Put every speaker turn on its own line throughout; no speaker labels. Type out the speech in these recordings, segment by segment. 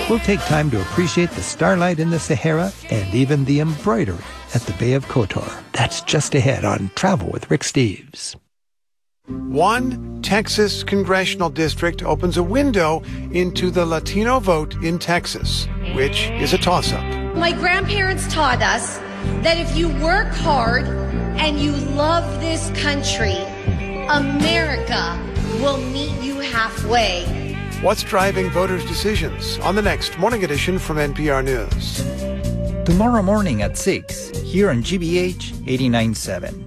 We'll take time to appreciate the starlight in the Sahara and even the embroidery at the Bay of Kotor. That's just ahead on Travel with Rick Steves.
One Texas congressional district opens a window into the Latino vote in Texas, which is a toss-up.
My grandparents taught us that if you work hard and you love this country, America will meet you halfway.
What's driving voters' decisions on the next Morning Edition from NPR News.
Tomorrow morning at 6, here on GBH 89.7.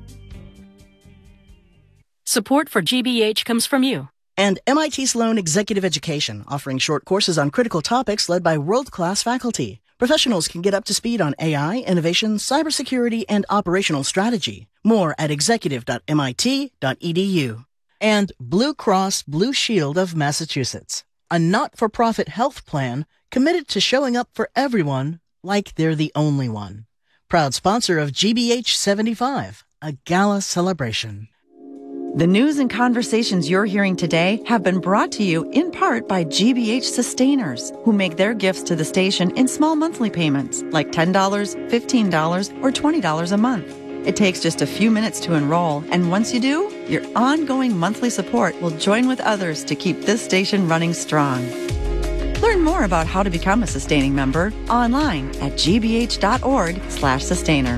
Support for GBH comes from you.
And MIT Sloan Executive Education, offering short courses on critical topics led by world-class faculty. Professionals can get up to speed on AI, innovation, cybersecurity, and operational strategy. More at executive.mit.edu. And Blue Cross Blue Shield of Massachusetts, a not-for-profit health plan committed to showing up for everyone like they're the only one. Proud sponsor of GBH 75, a gala celebration.
The news and conversations you're hearing today have been brought to you in part by GBH Sustainers, who make their gifts to the station in small monthly payments, like $10, $15, or $20 a month. It takes just a few minutes to enroll, and once you do, your ongoing monthly support will join with others to keep this station running strong. Learn more about how to become a sustaining member online at gbh.org/sustainer.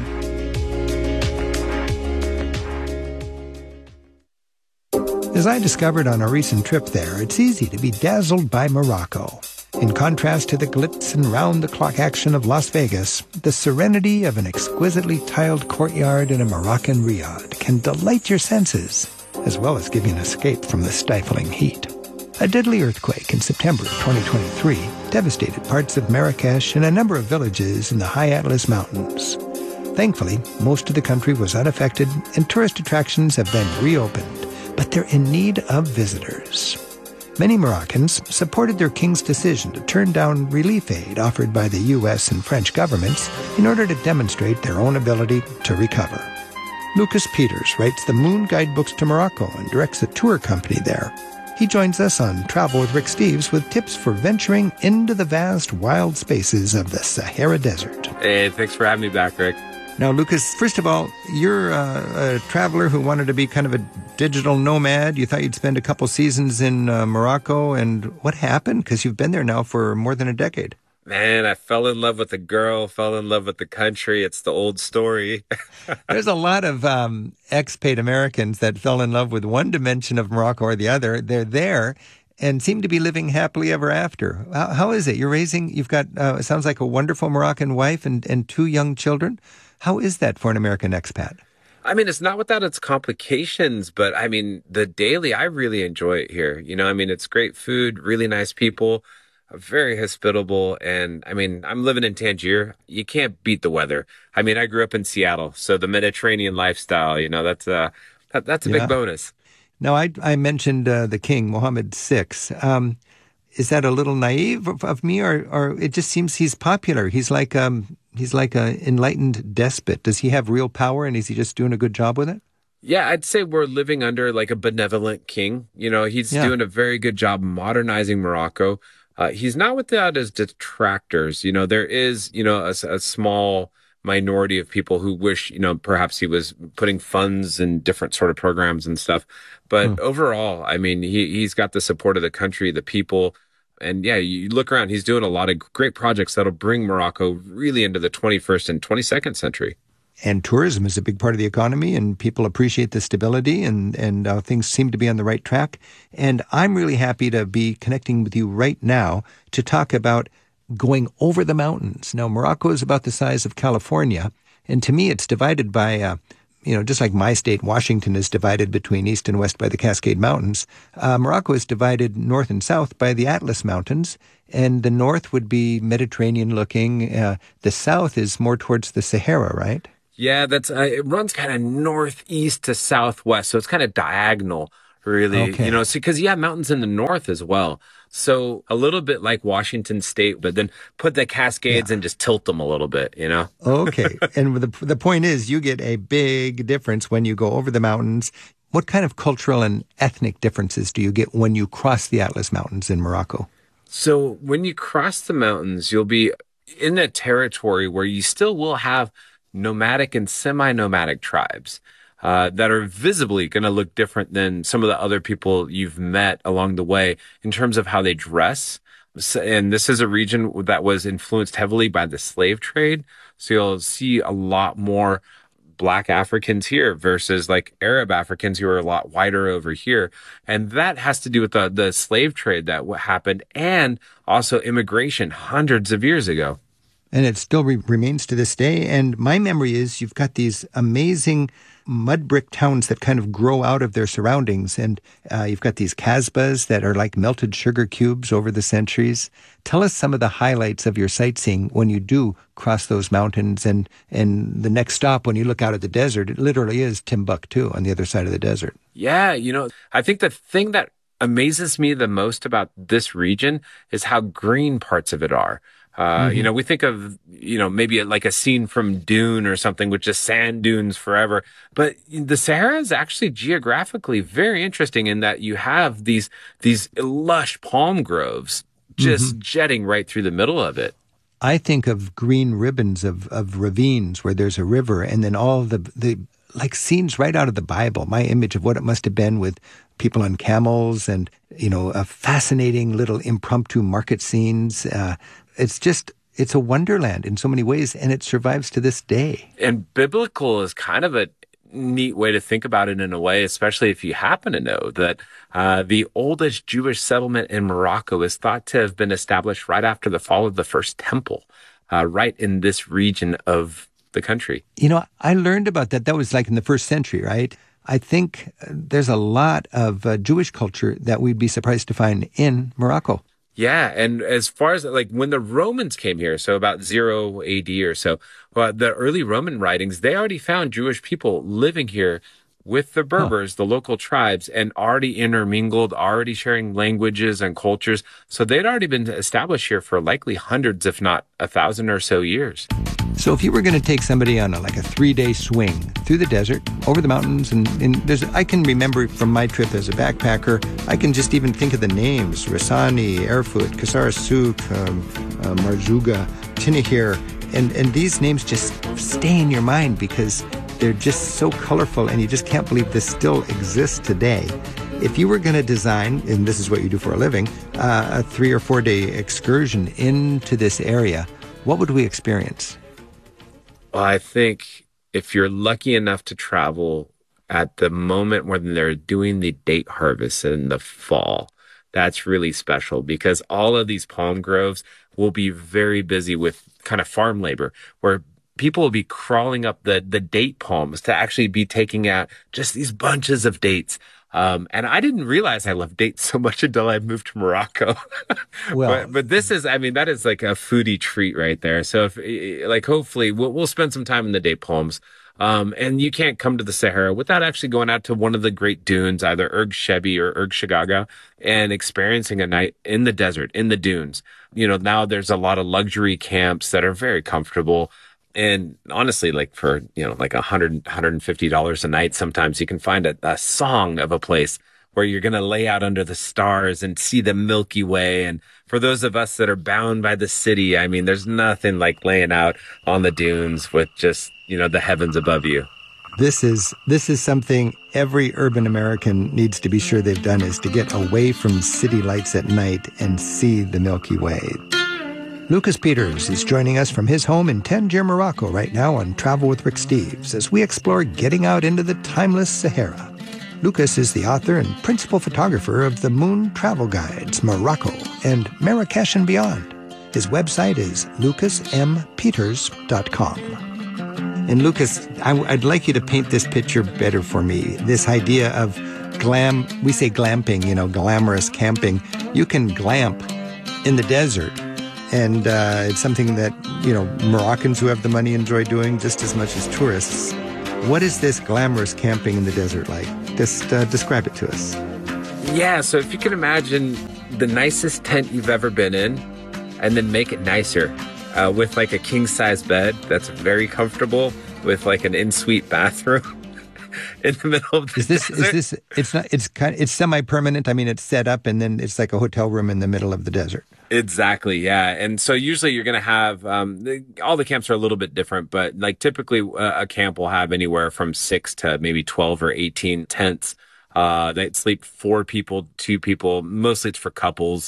As I discovered on a recent trip there, it's easy to be dazzled by Morocco. In contrast to the glitz and round-the-clock action of Las Vegas, the serenity of an exquisitely tiled courtyard in a Moroccan riad can delight your senses, as well as give you an escape from the stifling heat. A deadly earthquake in September of 2023 devastated parts of Marrakesh and a number of villages in the high Atlas Mountains. Thankfully, most of the country was unaffected and tourist attractions have been reopened, but they're in need of visitors. Many Moroccans supported their king's decision to turn down relief aid offered by the U.S. and French governments in order to demonstrate their own ability to recover. Lucas Peters writes the Moon Guidebooks to Morocco and directs a tour company there. He joins us on Travel with Rick Steves with tips for venturing into the vast, wild spaces of the Sahara Desert.
Hey, thanks for having me back, Rick.
Now, Lucas, first of all, you're a traveler who wanted to be kind of a digital nomad. You thought you'd spend a couple seasons in Morocco, and what happened? Because you've been there now for more than a decade.
Man, I fell in love with the girl, fell in love with the country. It's the old story.
There's a lot of expat Americans that fell in love with one dimension of Morocco or the other. They're there and seem to be living happily ever after. How is it? You've got, it sounds like a wonderful Moroccan wife and two young children. How is that for an American expat?
I mean, it's not without its complications, but I mean, the daily, I really enjoy it here. You know, I mean, it's great food, really nice people, very hospitable. And I mean, I'm living in Tangier. You can't beat the weather. I mean, I grew up in Seattle, so the Mediterranean lifestyle, you know, that's a big bonus.
Now, I mentioned the king, Mohammed VI. Is that a little naive of me, or it just seems he's popular? He's like an enlightened despot. Does he have real power, and is he just doing a good job with it?
Yeah, I'd say we're living under like a benevolent king. You know, he's doing a very good job modernizing Morocco. He's not without his detractors. You know, there is, you know, a small minority of people who wish, you know, perhaps he was putting funds in different sort of programs and stuff. But overall, I mean, he's got the support of the country, the people. And yeah, you look around, he's doing a lot of great projects that'll bring Morocco really into the 21st and 22nd century.
And tourism is a big part of the economy, and people appreciate the stability, and things seem to be on the right track. And I'm really happy to be connecting with you right now to talk about going over the mountains. Now, Morocco is about the size of California, and to me it's divided by, just like my state, Washington, is divided between east and west by the Cascade Mountains. Morocco is divided north and south by the Atlas Mountains, and the north would be Mediterranean-looking. The south is more towards the Sahara, right?
Yeah, that's it runs kind of northeast to southwest, so it's kind of diagonal, really.
Okay.
You know, because you have mountains in the north as well. So a little bit like Washington State, but then put the Cascades and just tilt them a little bit, you know?
Okay. And the point is, you get a big difference when you go over the mountains. What kind of cultural and ethnic differences do you get when you cross the Atlas Mountains in Morocco?
So when you cross the mountains, you'll be in a territory where you still will have nomadic and semi-nomadic tribes that are visibly going to look different than some of the other people you've met along the way in terms of how they dress. And this is a region that was influenced heavily by the slave trade. So you'll see a lot more Black Africans here versus like Arab Africans who are a lot whiter over here. And that has to do with the slave trade that happened and also immigration hundreds of years ago.
And it still remains to this day. And my memory is you've got these amazing mud brick towns that kind of grow out of their surroundings. And you've got these kasbahs that are like melted sugar cubes over the centuries. Tell us some of the highlights of your sightseeing when you do cross those mountains. And the next stop, when you look out at the desert, it literally is Timbuktu on the other side of the desert.
Yeah, I think the thing that amazes me the most about this region is how green parts of it are. We think of, maybe like a scene from Dune or something with just sand dunes forever. But the Sahara is actually geographically very interesting in that you have these lush palm groves just jetting right through the middle of it.
I think of green ribbons of ravines where there's a river and then all the like scenes right out of the Bible. My image of what it must have been with people on camels and, a fascinating little impromptu market scenes. It's a wonderland in so many ways, and it survives to this day.
And biblical is kind of a neat way to think about it in a way, especially if you happen to know that the oldest Jewish settlement in Morocco is thought to have been established right after the fall of the first temple, right in this region of the country.
I learned about that. That was like in the first century, right? I think there's a lot of Jewish culture that we'd be surprised to find in Morocco.
Yeah, and as far as like when the Romans came here, so about 0 AD or so, the early Roman writings, they already found Jewish people living here with the Berbers, the local tribes, and already intermingled, already sharing languages and cultures. So they'd already been established here for likely hundreds, if not 1,000 or so years.
So if you were going to take somebody on a 3-day swing through the desert, over the mountains, and I can remember from my trip as a backpacker, I can just even think of the names, Rassani, Erfurt, Qasr as-Souk, Marzuga, Tinahir, and these names just stay in your mind because they're just so colorful and you just can't believe this still exists today. If you were going to design, and this is what you do for a living, a 3 or 4 day excursion into this area, what would we experience?
Well, I think if you're lucky enough to travel at the moment when they're doing the date harvest in the fall, that's really special because all of these palm groves will be very busy with kind of farm labor where people will be crawling up the date palms to actually be taking out just these bunches of dates. And I didn't realize I loved dates so much until I moved to Morocco.
Well,
but this is, that is like a foodie treat right there. So if hopefully we'll spend some time in the date palms. And you can't come to the Sahara without actually going out to one of the great dunes, either Erg Shebi or Erg Shagaga, and experiencing a night in the desert, in the dunes. Now there's a lot of luxury camps that are very comfortable. And honestly, for, $100, $150 a night, sometimes you can find a song of a place where you're going to lay out under the stars and see the Milky Way. And for those of us that are bound by the city, there's nothing like laying out on the dunes with just, the heavens above you.
This is something every urban American needs to be sure they've done, is to get away from city lights at night and see the Milky Way. Lucas Peters is joining us from his home in Tangier, Morocco right now on Travel with Rick Steves as we explore getting out into the timeless Sahara. Lucas is the author and principal photographer of the Moon Travel Guides, Morocco, and Marrakesh and Beyond. His website is lucasmpeters.com. And Lucas, I'd like you to paint this picture better for me. This idea of we say glamping, glamorous camping. You can glamp in the desert. And it's something that, Moroccans who have the money enjoy doing just as much as tourists. What is this glamorous camping in the desert like? Just describe it to us.
Yeah, so if you can imagine the nicest tent you've ever been in and then make it nicer with a king-size bed that's very comfortable with an in-suite bathroom in the middle of the desert.
It's semi-permanent? It's set up and then it's like a hotel room in the middle of the desert.
Exactly. Yeah. And so usually you're going to have, all the camps are a little bit different, but like typically a camp will have anywhere from 6 to maybe 12 or 18 tents. They sleep 4 people, 2 people. Mostly it's for couples.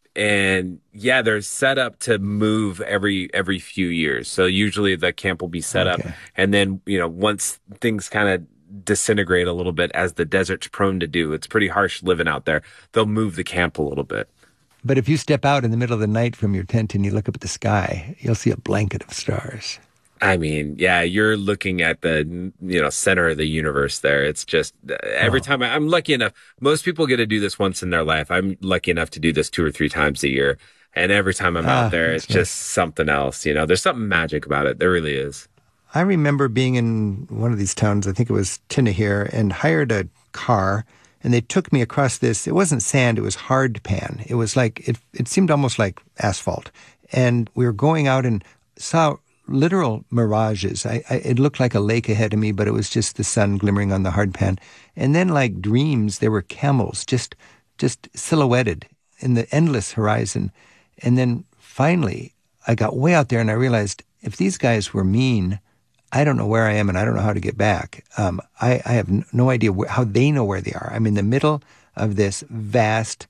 And yeah, they're set up to move every few years. So usually the camp will be set up. And then, once things kind of disintegrate a little bit, as the desert's prone to do, it's pretty harsh living out there, they'll move the camp a little bit.
But if you step out in the middle of the night from your tent and you look up at the sky, you'll see a blanket of stars.
I mean, yeah, you're looking at the, center of the universe there. It's just every time I'm lucky enough, most people get to do this once in their life. I'm lucky enough to do this 2 or 3 times a year. And every time I'm out there, it's just something else. There's something magic about it. There really is.
I remember being in one of these towns, I think it was Tinahir, and hired a car. And they took me across this, it wasn't sand, it was hard pan. It was like, it seemed almost like asphalt. And we were going out and saw literal mirages. It looked like a lake ahead of me, but it was just the sun glimmering on the hard pan. And then like dreams, there were camels just silhouetted in the endless horizon. And then finally, I got way out there and I realized if these guys were mean, I don't know where I am and I don't know how to get back. I have no idea how they know where they are. I'm in the middle of this vast,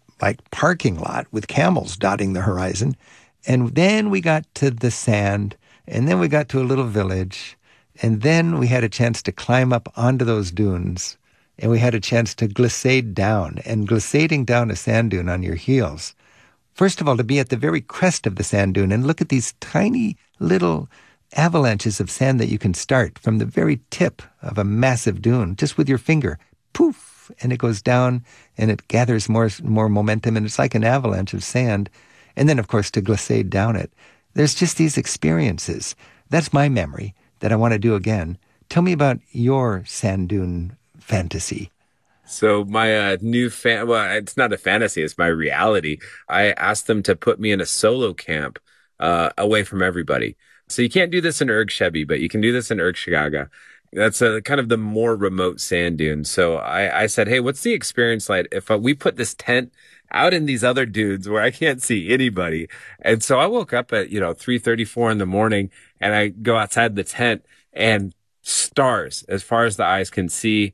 parking lot with camels dotting the horizon. And then we got to the sand, and then we got to a little village, and then we had a chance to climb up onto those dunes, and we had a chance to glissade down. And glissading down a sand dune on your heels, first of all, to be at the very crest of the sand dune and look at these tiny little avalanches of sand that you can start from the very tip of a massive dune, just with your finger, poof, and it goes down and it gathers more momentum, and it's like an avalanche of sand. And then, of course, to glissade down it. There's just these experiences. That's my memory that I want to do again. Tell me about your sand dune fantasy.
So my it's not a fantasy, it's my reality. I asked them to put me in a solo camp away from everybody. So you can't do this in Erg Shebi, but you can do this in Erg Shigaga. That's kind of the more remote sand dune. So I said, hey, what's the experience like if we put this tent out in these other dunes where I can't see anybody? And so I woke up at, 3:34 in the morning, and I go outside the tent, and stars as far as the eyes can see.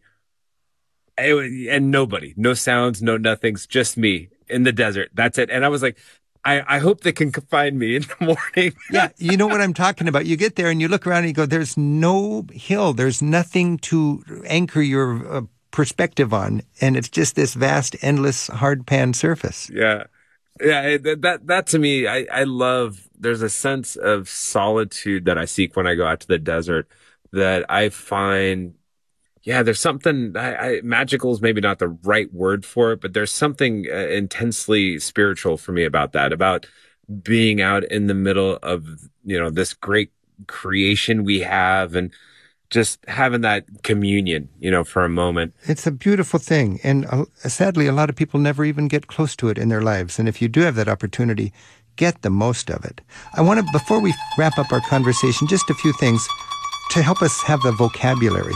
And nobody, no sounds, no nothings, just me in the desert. That's it. And I was like, I hope they can find me in the morning.
Yeah, you know what I'm talking about. You get there and you look around and you go, there's no hill. There's nothing to anchor your perspective on. And it's just this vast, endless, hard pan surface.
Yeah. Yeah, that to me, I love, there's a sense of solitude that I seek when I go out to the desert that I find. Yeah, there's something, magical is maybe not the right word for it, but there's something intensely spiritual for me about that, about being out in the middle of, this great creation we have, and just having that communion, for a moment.
It's a beautiful thing. And sadly, a lot of people never even get close to it in their lives. And if you do have that opportunity, get the most of it. I want to, before we wrap up our conversation, just a few things to help us have the vocabulary.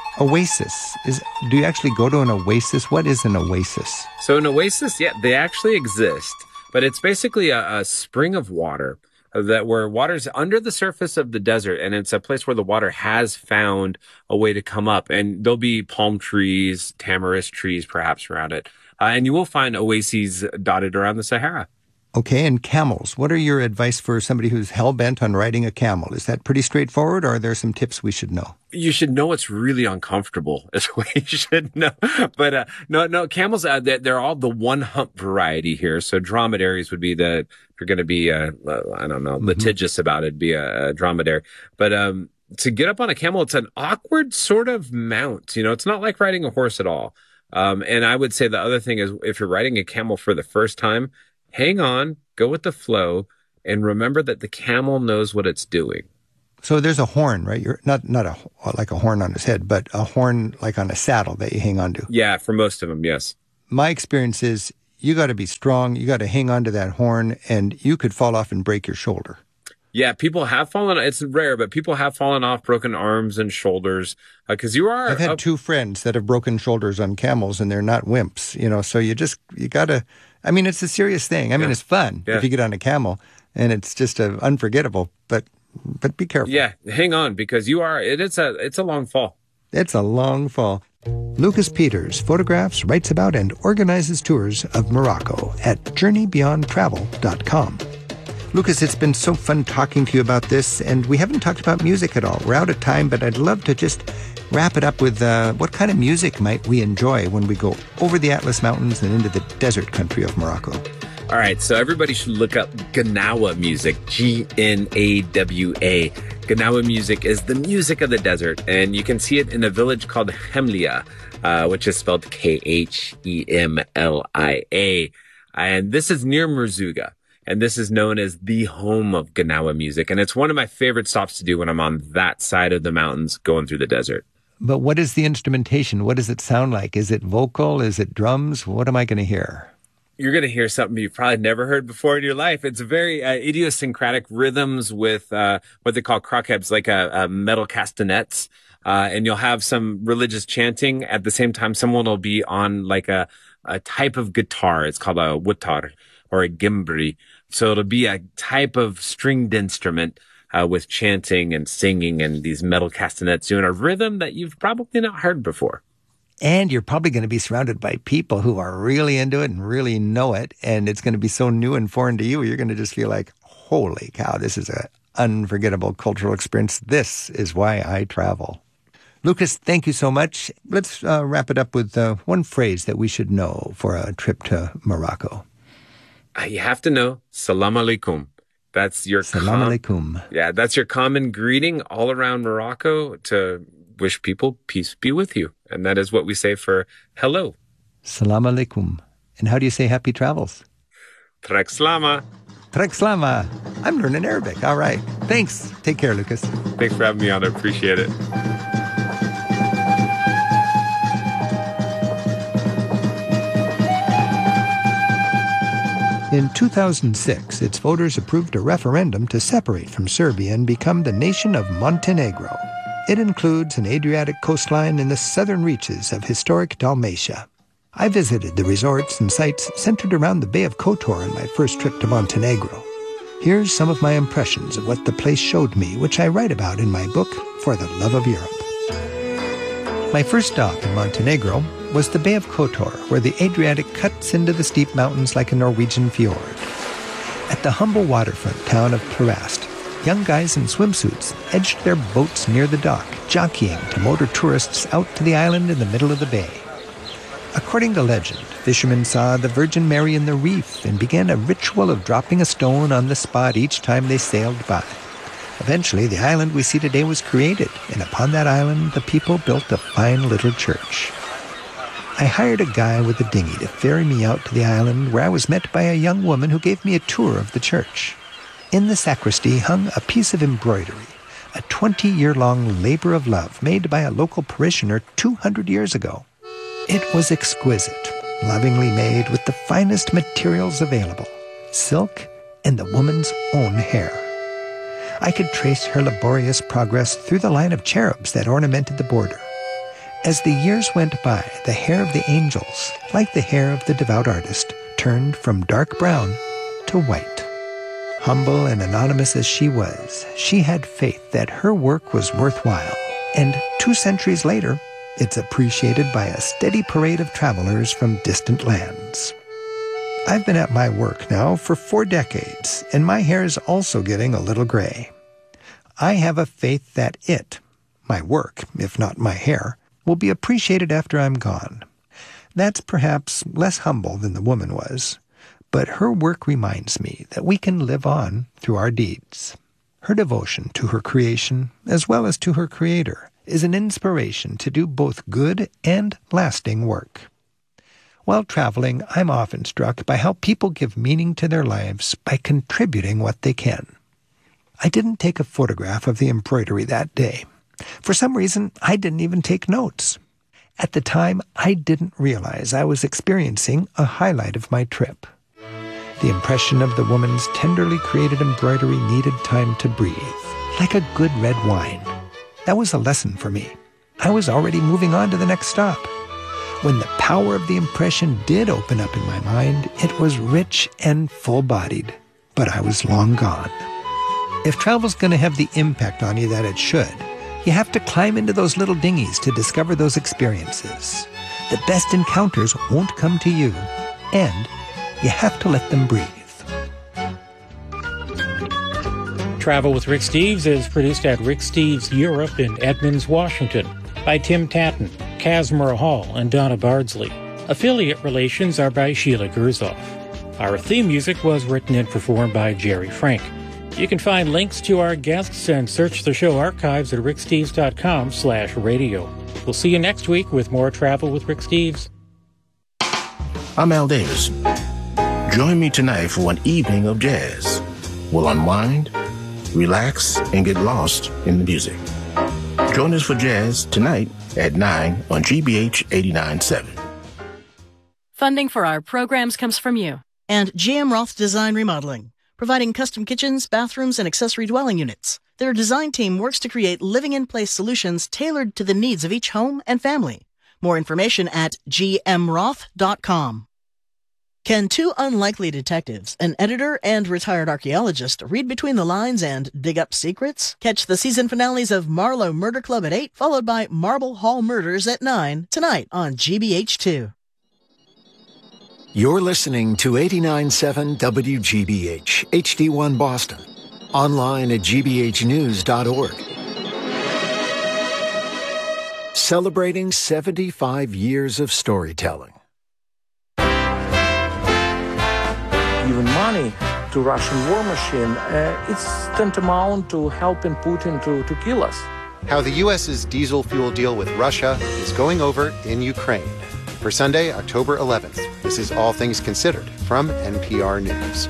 Oasis. Do you actually go to an oasis? What is an oasis?
So an oasis, yeah, they actually exist, but it's basically a spring of water where water's under the surface of the desert, and it's a place where the water has found a way to come up, and there'll be palm trees, tamarisk trees perhaps around it, and you will find oases dotted around the Sahara.
Okay, and camels. What are your advice for somebody who's hell-bent on riding a camel? Is that pretty straightforward, or are there some tips we should know?
You should know it's really uncomfortable is what you should know. But no, camels, they're all the one-hump variety here. So dromedaries would be if you're going to be, litigious about it, be a dromedary. But to get up on a camel, it's an awkward sort of mount. It's not like riding a horse at all. And I would say the other thing is, if you're riding a camel for the first time, hang on, go with the flow, and remember that the camel knows what it's doing.
So there's a horn, right? You're not like a horn on his head, but a horn like on a saddle that you hang on to.
Yeah, for most of them, yes.
My experience is you got to be strong. You got to hang on to that horn, and you could fall off and break your shoulder.
Yeah, people have fallen. It's rare, but people have fallen off, broken arms and shoulders. Because
I've had 2 friends that have broken shoulders on camels, and they're not wimps. So you got to. I mean, it's a serious thing. I mean, it's fun if you get on a camel, and it's just unforgettable, but be careful.
Yeah, hang on, because it's a long fall.
It's a long fall. Lucas Peters photographs, writes about, and organizes tours of Morocco at JourneyBeyondTravel.com. Lucas, it's been so fun talking to you about this, and we haven't talked about music at all. We're out of time, but I'd love to just wrap it up with what kind of music might we enjoy when we go over the Atlas Mountains and into the desert country of Morocco.
All right, so everybody should look up Gnawa music, Gnawa. Gnawa music is the music of the desert, and you can see it in a village called Hemlia, which is spelled Khemlia. And this is near Merzouga, and this is known as the home of Gnawa music. And it's one of my favorite stops to do when I'm on that side of the mountains going through the desert.
But what is the instrumentation? What does it sound like? Is it vocal? Is it drums? What am I going to hear?
You're going to hear something you've probably never heard before in your life. It's very idiosyncratic rhythms with what they call krokebs, like metal castanets. And you'll have some religious chanting. At the same time, someone will be on like a type of guitar. It's called a wutar or a gimbri. So it'll be a type of stringed instrument with chanting and singing and these metal castanets doing a rhythm that you've probably not heard before.
And you're probably going to be surrounded by people who are really into it and really know it. And it's going to be so new and foreign to you. You're going to just feel like, holy cow, this is an unforgettable cultural experience. This is why I travel. Lucas, thank you so much. Let's wrap it up with one phrase that we should know for a trip to Morocco.
You have to know, salam alaikum. That's your
salam alaikum.
Yeah, that's your common greeting all around Morocco to wish people peace be with you. And that is what we say for hello.
Salam alaikum. And how do you say happy travels?
Trek Slama.
Trek Slama. I'm learning Arabic. All right. Thanks. Take care, Lucas.
Thanks for having me on. I appreciate it.
In 2006, its voters approved a referendum to separate from Serbia and become the nation of Montenegro. It includes an Adriatic coastline in the southern reaches of historic Dalmatia. I visited the resorts and sites centered around the Bay of Kotor on my first trip to Montenegro. Here's some of my impressions of what the place showed me, which I write about in my book, For the Love of Europe. My first stop in Montenegro was the Bay of Kotor, where the Adriatic cuts into the steep mountains like a Norwegian fjord. At the humble waterfront town of Perast, young guys in swimsuits edged their boats near the dock, jockeying to motor tourists out to the island in the middle of the bay. According to legend, fishermen saw the Virgin Mary in the reef and began a ritual of dropping a stone on the spot each time they sailed by. Eventually, the island we see today was created, and upon that island, the people built a fine little church. I hired a guy with a dinghy to ferry me out to the island, where I was met by a young woman who gave me a tour of the church. In the sacristy hung a piece of embroidery, a 20-year-long labor of love made by a local parishioner 200 years ago. It was exquisite, lovingly made with the finest materials available, silk and the woman's own hair. I could trace her laborious progress through the line of cherubs that ornamented the border. As the years went by, the hair of the angels, like the hair of the devout artist, turned from dark brown to white. Humble and anonymous as she was, she had faith that her work was worthwhile, and 2 centuries later, it's appreciated by a steady parade of travelers from distant lands. I've been at my work now for 4 decades, and my hair is also getting a little gray. I have a faith that my work, if not my hair, will be appreciated after I'm gone. That's perhaps less humble than the woman was, but her work reminds me that we can live on through our deeds. Her devotion to her creation, as well as to her Creator, is an inspiration to do both good and lasting work. While traveling, I'm often struck by how people give meaning to their lives by contributing what they can. I didn't take a photograph of the embroidery that day. For some reason, I didn't even take notes. At the time, I didn't realize I was experiencing a highlight of my trip. The impression of the woman's tenderly created embroidery needed time to breathe, like a good red wine. That was a lesson for me. I was already moving on to the next stop. When the power of the impression did open up in my mind, it was rich and full-bodied, but I was long gone. If travel's going to have the impact on you that it should, you have to climb into those little dinghies to discover those experiences. The best encounters won't come to you, and you have to let them breathe.
Travel with Rick Steves is produced at Rick Steves Europe in Edmonds, Washington, by Tim Tatton, Casimir Hall, and Donna Bardsley. Affiliate relations are by Sheila Gerzoff. Our theme music was written and performed by Jerry Frank. You can find links to our guests and search the show archives at ricksteves.com/radio. We'll see you next week with more Travel with Rick Steves.
I'm Al Davis. Join me tonight for one evening of jazz. We'll unwind, relax, and get lost in the music. Join us for jazz tonight at 9 on GBH 89.7.
Funding for our programs comes from you.
And GM Roth Design Remodeling, providing custom kitchens, bathrooms, and accessory dwelling units. Their design team works to create living-in-place solutions tailored to the needs of each home and family. More information at gmroth.com. Can two unlikely detectives, an editor and retired archaeologist, read between the lines and dig up secrets? Catch the season finales of Marlowe Murder Club at 8, followed by Marble Hall Murders at 9, tonight on GBH2.
You're listening to 89.7 WGBH, HD1 Boston. Online at gbhnews.org. Celebrating 75 years of storytelling.
Giving money to Russian war machine, it's tantamount to helping Putin to kill us.
How the U.S.'s diesel fuel deal with Russia is going over in Ukraine. For Sunday, October 11th, this is All Things Considered from NPR News.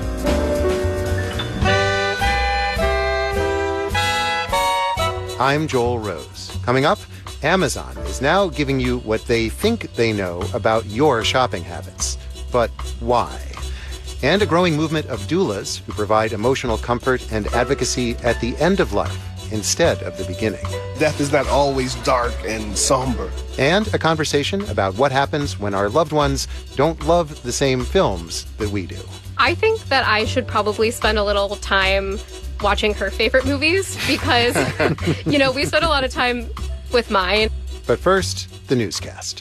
I'm Joel Rose. Coming up, Amazon is now giving you what they think they know about your shopping habits. But why? And a growing movement of doulas who provide emotional comfort and advocacy at the end of life instead of the beginning.
Death is not always dark and somber.
And a conversation about what happens when our loved ones don't love the same films that we do.
I think that I should probably spend a little time watching her favorite movies because, we spend a lot of time with mine.
But first, the newscast.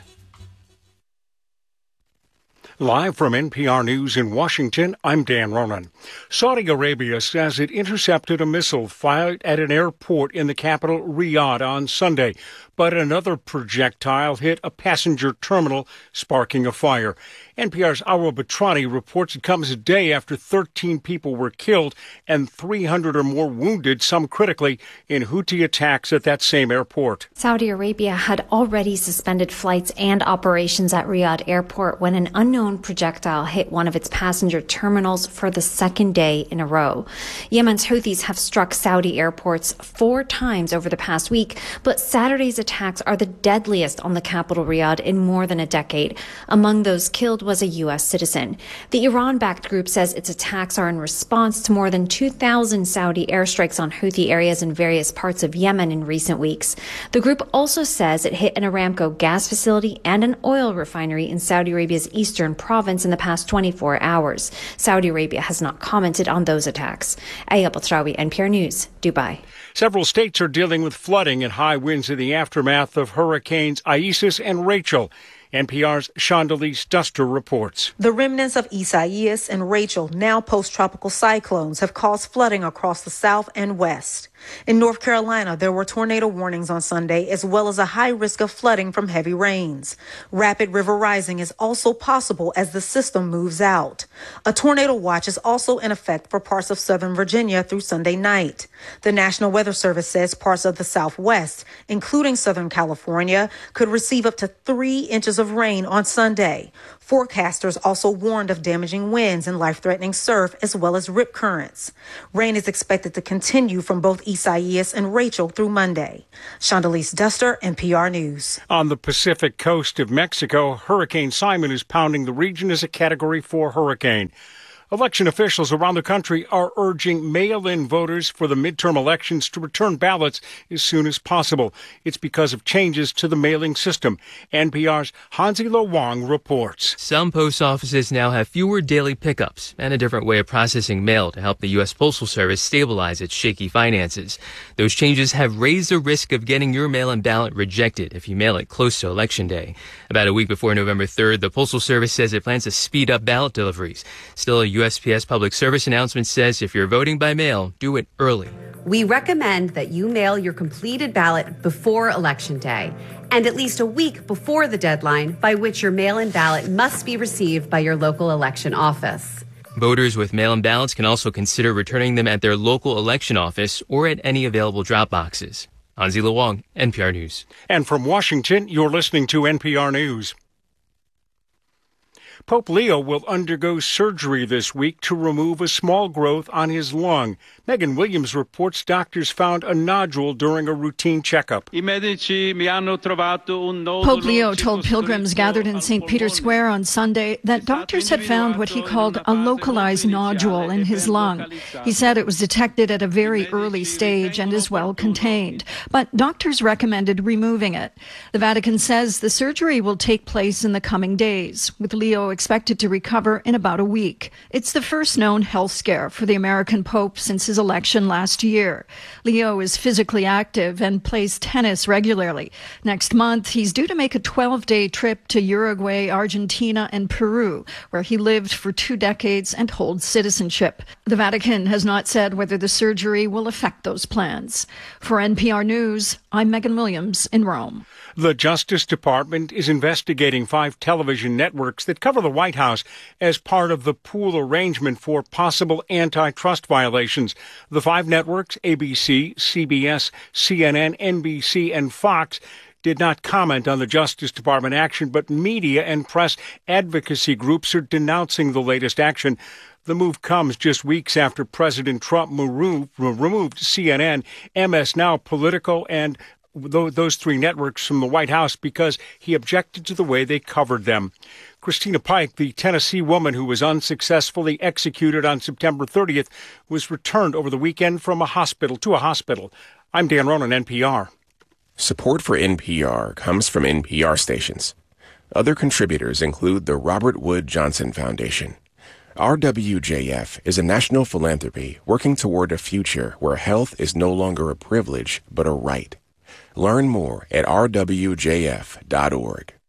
Live from NPR News in Washington, I'm Dan Ronan. Saudi Arabia says it intercepted a missile fired at an airport in the capital, Riyadh, on Sunday, but another projectile hit a passenger terminal, sparking a fire. NPR's Aura Batrani reports it comes a day after 13 people were killed and 300 or more wounded, some critically, in Houthi attacks at that same airport.
Saudi Arabia had already suspended flights and operations at Riyadh Airport when an unknown projectile hit one of its passenger terminals for the second day in a row. Yemen's Houthis have struck Saudi airports 4 times over the past week, but Saturday's attacks are the deadliest on the capital, Riyadh, in more than a decade. Among those killed was a U.S. citizen. The Iran-backed group says its attacks are in response to more than 2,000 Saudi airstrikes on Houthi areas in various parts of Yemen in recent weeks. The group also says it hit an Aramco gas facility and an oil refinery in Saudi Arabia's eastern province in the past 24 hours. Saudi Arabia has not commented on those attacks. Aya Batrawi, NPR News, Dubai.
Several states are dealing with flooding and high winds in the aftermath of hurricanes Isaias and Rachel. NPR's Shondelise Duster reports.
The remnants of Isaias and Rachel, now post-tropical cyclones, have caused flooding across the south and west. In North Carolina, there were tornado warnings on Sunday, as well as a high risk of flooding from heavy rains. Rapid river rising is also possible as the system moves out. A tornado watch is also in effect for parts of southern Virginia through Sunday night. The National Weather Service says parts of the Southwest, including Southern California, could receive up to 3 inches of rain on Sunday. Forecasters also warned of damaging winds and life-threatening surf, as well as rip currents. Rain is expected to continue from both Isaias and Rachel through Monday. Shondelise Duster, NPR News.
On the Pacific coast of Mexico, Hurricane Simon is pounding the region as a Category 4 hurricane. Election officials around the country are urging mail-in voters for the midterm elections to return ballots as soon as possible. It's because of changes to the mailing system. NPR's Hansi Lo Wang reports.
Some post offices now have fewer daily pickups and a different way of processing mail to help the U.S. Postal Service stabilize its shaky finances. Those changes have raised the risk of getting your mail-in ballot rejected if you mail it close to Election Day. About a week before November 3rd, the Postal Service says it plans to speed up ballot deliveries. Still, a USPS Public Service announcement says if you're voting by mail, do it early.
We recommend that you mail your completed ballot before Election Day and at least a week before the deadline by which your mail-in ballot must be received by your local election office.
Voters with mail-in ballots can also consider returning them at their local election office or at any available drop boxes. Hansi Lo Wang, NPR News.
And from Washington, you're listening to NPR News. Pope Leo will undergo surgery this week to remove a small growth on his lung. Megan Williams reports doctors found a nodule during a routine checkup.
Pope Leo told pilgrims gathered in St. Peter's Square on Sunday that doctors had found what he called a localized nodule in his lung. He said it was detected at a very early stage and is well contained, but doctors recommended removing it. The Vatican says the surgery will take place in the coming days, with Leo expected to recover in about a week. It's the first known health scare for the American Pope since his election last year. Leo is physically active and plays tennis regularly. Next month, he's due to make a 12-day trip to Uruguay, Argentina, and Peru, where he lived for 2 decades and holds citizenship. The Vatican has not said whether the surgery will affect those plans. For NPR News, I'm Megan Williams in Rome.
The Justice Department is investigating 5 television networks that cover the White House as part of the pool arrangement for possible antitrust violations. The 5 networks, ABC, CBS, CNN, NBC, and Fox, did not comment on the Justice Department action, but media and press advocacy groups are denouncing the latest action. The move comes just weeks after President Trump removed CNN, MS Now, Politico, and those 3 networks from the White House because he objected to the way they covered them. Christina Pike, the Tennessee woman who was unsuccessfully executed on September 30th, was returned over the weekend from a hospital to a hospital. I'm Dan Ronan, NPR.
Support for NPR comes from NPR stations. Other contributors include the Robert Wood Johnson Foundation. RWJF is a national philanthropy working toward a future where health is no longer a privilege but a right. Learn more at rwjf.org.